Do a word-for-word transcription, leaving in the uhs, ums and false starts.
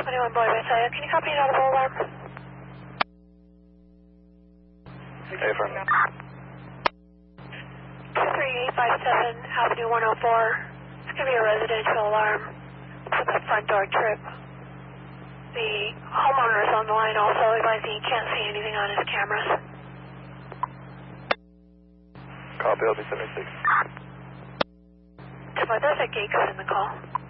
twenty-one Boy Messiah, can you copy an audible alarm? Hey, firm. two three eight five seven Avenue one oh four. It's going to be a residential alarm for the front door trip. The homeowner is on the line also, advising he can't see anything on his cameras. Copy, L B seventy-six. There's a gate code in the call.